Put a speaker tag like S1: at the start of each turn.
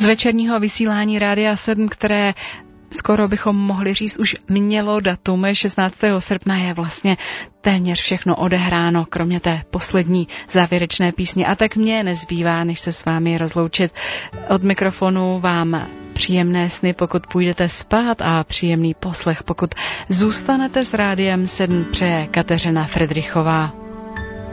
S1: Z večerního vysílání Rádia 7, které skoro bychom mohli říct už mělo datum 16. srpna, je vlastně téměř všechno odehráno, kromě té poslední závěrečné písně. A tak mně nezbývá, než se s vámi rozloučit. Od mikrofonu vám příjemné sny, pokud půjdete spát, a příjemný poslech, pokud zůstanete s Rádiem 7, přeje Kateřina Fridrichová.